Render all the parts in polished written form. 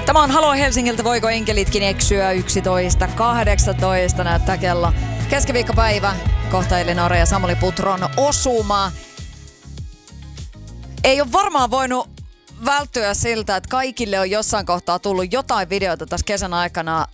Tämä on Halo Helsingiltä, voiko enkelitkin eksyä 11.18 näyttää kello. Keskiviikkopäivä, kohta Elinora ja Samuli Putron osuma. Ei ole varmaan voinut välttyä siltä, että kaikille on jossain kohtaa tullut jotain videota tässä kesän aikana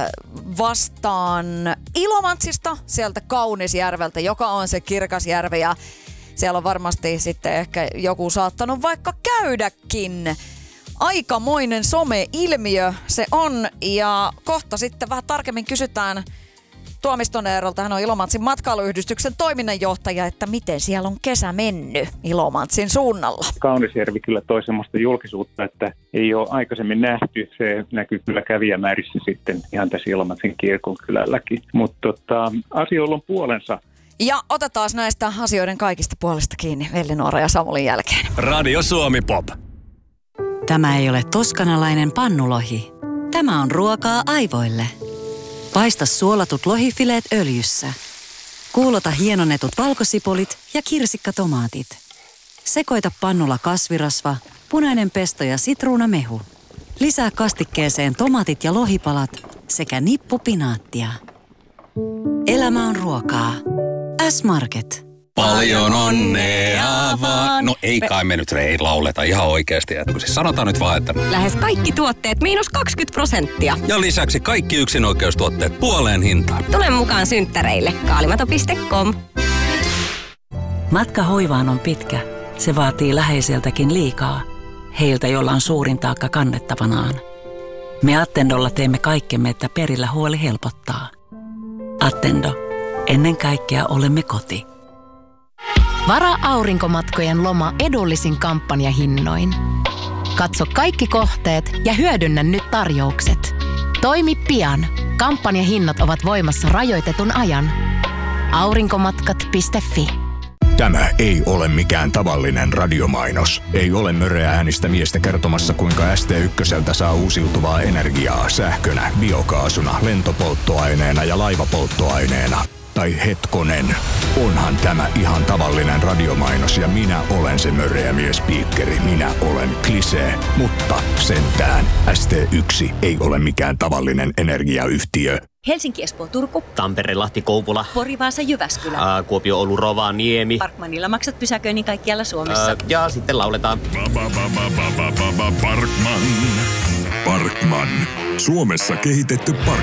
vastaan Ilomantsista, sieltä Kaunisjärveltä, joka on se kirkas järvi. Ja siellä on varmasti sitten ehkä joku saattanut vaikka käydäkin. Aikamoinen some-ilmiö se on, ja kohta sitten vähän tarkemmin kysytään Tuomiston Eerolta, hän on Ilomantsin matkailuyhdistyksen toiminnanjohtaja, että miten siellä on kesä mennyt Ilomantsin suunnalla. Kaunisjärvi kyllä toi semmoista julkisuutta, että ei ole aikaisemmin nähty. Se näkyy kyllä kävijämäärissä sitten ihan tässä Ilomantsin kirkon kylälläkin, mutta asioilla on puolensa. Ja otetaan näistä asioiden kaikista puolesta kiinni Elinora ja Samulin jälkeen. Radio Suomi Pop. Tämä ei ole toskanalainen pannulohi. Tämä on ruokaa aivoille. Paista suolatut lohifileet öljyssä. Kuulota hienonnetut valkosipulit ja kirsikkatomaatit. Sekoita pannulla kasvirasva, punainen pesto ja sitruunamehu. Lisää kastikkeeseen tomaatit ja lohipalat sekä nippu pinaattia. Elämä on ruokaa. S-Market. Paljon onnea vaan. No ei kai me nyt lauleta ihan oikeasti. Siis sanotaan nyt vaan, että lähes kaikki tuotteet -20%. Ja lisäksi kaikki yksinoikeustuotteet puoleen hintaan. Tule mukaan synttäreille. Kaalimato.com. Matka hoivaan on pitkä. Se vaatii läheiseltäkin liikaa. Heiltä, jolla on suurin taakka kannettavanaan. Me Attendolla teemme kaikkemme, että perillä huoli helpottaa. Attendo. Ennen kaikkea olemme koti. Varaa aurinkomatkojen loma edullisin kampanjahinnoin. Katso kaikki kohteet ja hyödynnä nyt tarjoukset. Toimi pian. Kampanjahinnat ovat voimassa rajoitetun ajan. Aurinkomatkat.fi. Tämä ei ole mikään tavallinen radiomainos. Ei ole möreä äänistä miestä kertomassa, kuinka ST1 saa uusiutuvaa energiaa sähkönä, biokaasuna, lentopolttoaineena ja laivapolttoaineena. Tai hetkonen, onhan tämä ihan tavallinen radiomainos ja minä olen se möreä miespiikkeri. Minä olen Klisee, mutta sentään ST1 ei ole mikään tavallinen energiayhtiö. Helsinki, Espoo, Turku. Tampere, Lahti, Kouvola. Pori, Vaasa, Jyväskylä. Kuopio, Oulu, Rovaniemi. Parkmanilla maksat pysäköinnin kaikkialla Suomessa. Ja sitten lauletaan. Parkman. Suomessa kehitetty